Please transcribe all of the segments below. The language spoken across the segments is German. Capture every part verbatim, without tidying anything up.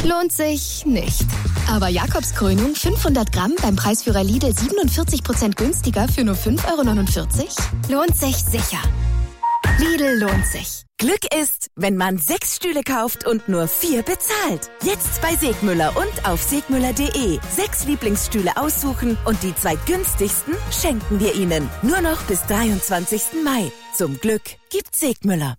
Lohnt sich nicht. Aber Jakobskrönung fünfhundert Gramm beim Preisführer Lidl siebenundvierzig Prozent günstiger für nur fünf Euro neunundvierzig? Lohnt sich sicher. Lidl lohnt sich. Glück ist, wenn man sechs Stühle kauft und nur vier bezahlt. Jetzt bei Segmüller und auf segmüller punkt de. Sechs Lieblingsstühle aussuchen und die zwei günstigsten schenken wir Ihnen. Nur noch bis dreiundzwanzigsten Mai. Zum Glück gibt Segmüller.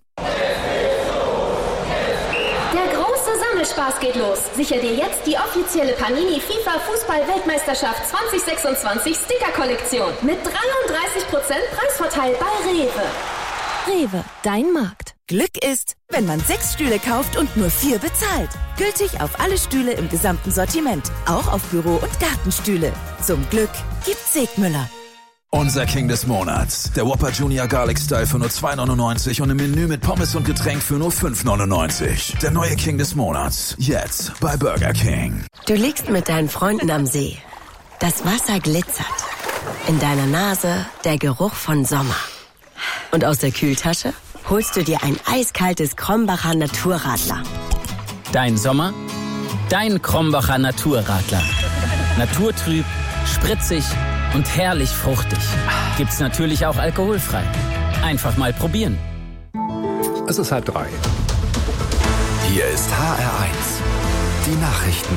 Spaß geht los. Sicher dir jetzt die offizielle Panini FIFA Fußball-Weltmeisterschaft zwanzig sechsundzwanzig Sticker-Kollektion mit dreiunddreißig Prozent Preisvorteil bei Rewe. Rewe, dein Markt. Glück ist, wenn man sechs Stühle kauft und nur vier bezahlt. Gültig auf alle Stühle im gesamten Sortiment. Auch auf Büro- und Gartenstühle. Zum Glück gibt Segmüller. Unser King des Monats. Der Whopper Junior Garlic Style für nur zwei neunundneunzig und im Menü mit Pommes und Getränk für nur fünf neunundneunzig. Der neue King des Monats. Jetzt bei Burger King. Du liegst mit deinen Freunden am See. Das Wasser glitzert. In deiner Nase der Geruch von Sommer. Und aus der Kühltasche holst du dir ein eiskaltes Krombacher Naturradler. Dein Sommer? Dein Krombacher Naturradler. Naturtrüb, spritzig und herrlich fruchtig. Gibt's natürlich auch alkoholfrei. Einfach mal probieren. Es ist halb drei. Hier ist H R eins. Die Nachrichten.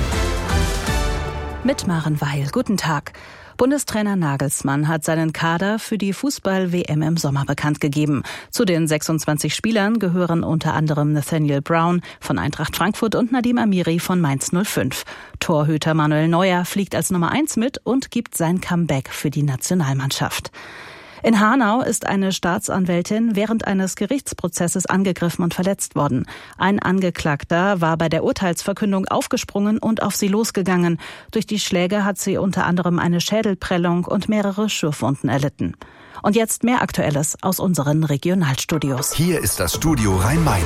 Mit Maren Weil. Guten Tag. Bundestrainer Nagelsmann hat seinen Kader für die Fußball-W M im Sommer bekannt gegeben. Zu den sechsundzwanzig Spielern gehören unter anderem Nathaniel Brown von Eintracht Frankfurt und Nadim Amiri von Mainz null fünf. Torhüter Manuel Neuer fliegt als Nummer eins mit und gibt sein Comeback für die Nationalmannschaft. In Hanau ist eine Staatsanwältin während eines Gerichtsprozesses angegriffen und verletzt worden. Ein Angeklagter war bei der Urteilsverkündung aufgesprungen und auf sie losgegangen. Durch die Schläge hat sie unter anderem eine Schädelprellung und mehrere Schürfwunden erlitten. Und jetzt mehr Aktuelles aus unseren Regionalstudios. Hier ist das Studio Rhein-Main.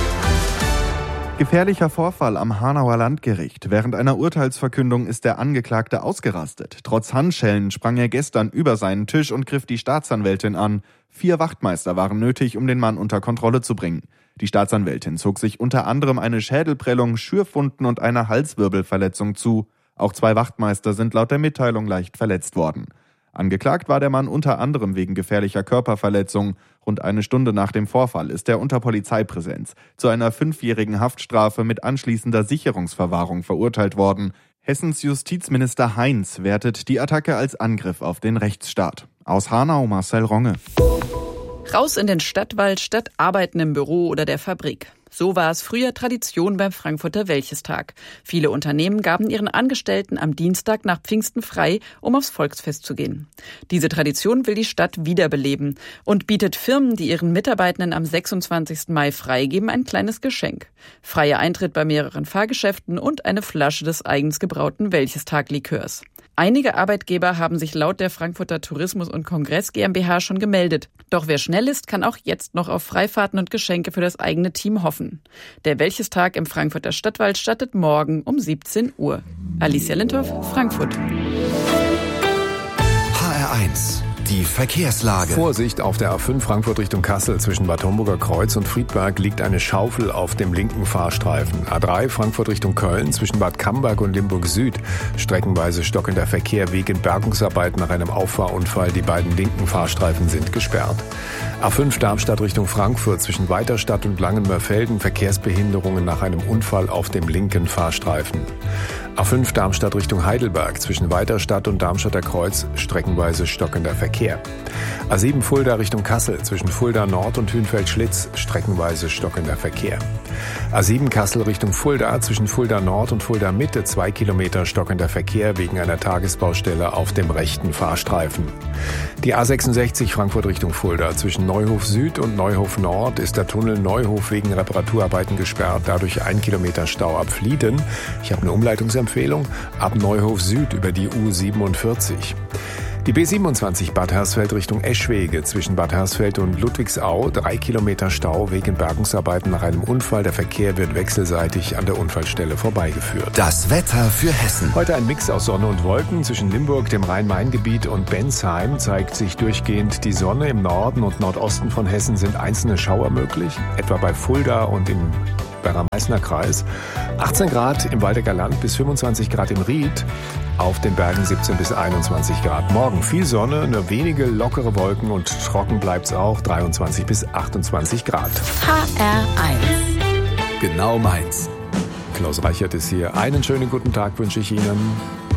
Gefährlicher Vorfall am Hanauer Landgericht. Während einer Urteilsverkündung ist der Angeklagte ausgerastet. Trotz Handschellen sprang er gestern über seinen Tisch und griff die Staatsanwältin an. Vier Wachtmeister waren nötig, um den Mann unter Kontrolle zu bringen. Die Staatsanwältin zog sich unter anderem eine Schädelprellung, Schürfwunden und eine Halswirbelverletzung zu. Auch zwei Wachtmeister sind laut der Mitteilung leicht verletzt worden. Angeklagt war der Mann unter anderem wegen gefährlicher Körperverletzung. Rund eine Stunde nach dem Vorfall ist er unter Polizeipräsenz zu einer fünfjährigen Haftstrafe mit anschließender Sicherungsverwahrung verurteilt worden. Hessens Justizminister Heinz wertet die Attacke als Angriff auf den Rechtsstaat. Aus Hanau Marcel Ronge. Raus in den Stadtwald statt arbeiten im Büro oder der Fabrik. So war es früher Tradition beim Frankfurter Wäldchestag. Viele Unternehmen gaben ihren Angestellten am Dienstag nach Pfingsten frei, um aufs Volksfest zu gehen. Diese Tradition will die Stadt wiederbeleben und bietet Firmen, die ihren Mitarbeitenden am sechsundzwanzigsten Mai freigeben, ein kleines Geschenk. Freier Eintritt bei mehreren Fahrgeschäften und eine Flasche des eigens gebrauten Wäldchestag-Likörs. Einige Arbeitgeber haben sich laut der Frankfurter Tourismus- und Kongress GmbH schon gemeldet. Doch wer schnell ist, kann auch jetzt noch auf Freifahrten und Geschenke für das eigene Team hoffen. Der Wäldchestag im Frankfurter Stadtwald startet morgen um siebzehn Uhr. Alicia Lindhoff, Frankfurt. H R eins. Die Verkehrslage. Vorsicht auf der A fünf Frankfurt Richtung Kassel. Zwischen Bad Homburger Kreuz und Friedberg liegt eine Schaufel auf dem linken Fahrstreifen. A drei Frankfurt Richtung Köln. Zwischen Bad Camberg und Limburg Süd. Streckenweise stockender Verkehr wegen Bergungsarbeiten nach einem Auffahrunfall. Die beiden linken Fahrstreifen sind gesperrt. A fünf Darmstadt Richtung Frankfurt. Zwischen Weiterstadt und Langenmörfelden. Verkehrsbehinderungen nach einem Unfall auf dem linken Fahrstreifen. A fünf Darmstadt Richtung Heidelberg. Zwischen Weiterstadt und Darmstadter Kreuz streckenweise stockender Verkehr. A sieben Fulda Richtung Kassel. Zwischen Fulda Nord und Hünfeld-Schlitz streckenweise stockender Verkehr. A sieben Kassel Richtung Fulda. Zwischen Fulda Nord und Fulda Mitte zwei Kilometer stockender Verkehr wegen einer Tagesbaustelle auf dem rechten Fahrstreifen. Die A sechsundsechzig Frankfurt Richtung Fulda. Zwischen Neuhof Süd und Neuhof Nord ist der Tunnel Neuhof wegen Reparaturarbeiten gesperrt. Dadurch ein Kilometer Stau ab Flieden. Ich habe eine Umleitungsempfehlung. Ab Neuhof Süd über die U siebenundvierzig. Die B siebenundzwanzig Bad Hersfeld Richtung Eschwege. Zwischen Bad Hersfeld und Ludwigsau drei Kilometer Stau wegen Bergungsarbeiten nach einem Unfall. Der Verkehr wird wechselseitig an der Unfallstelle vorbeigeführt. Das Wetter für Hessen. Heute ein Mix aus Sonne und Wolken. Zwischen Limburg, dem Rhein-Main-Gebiet und Bensheim zeigt sich durchgehend die Sonne. Im Norden und Nordosten von Hessen sind einzelne Schauer möglich, etwa bei Fulda und im Werra-Meißner Kreis. achtzehn Grad im Waldecker Land bis fünfundzwanzig Grad im Ried. Auf den Bergen siebzehn bis einundzwanzig Grad. Morgen viel Sonne, nur wenige lockere Wolken und trocken bleibt's auch. dreiundzwanzig bis achtundzwanzig Grad. H R eins. Genau meins. Klaus Reichert ist hier. Einen schönen guten Tag wünsche ich Ihnen.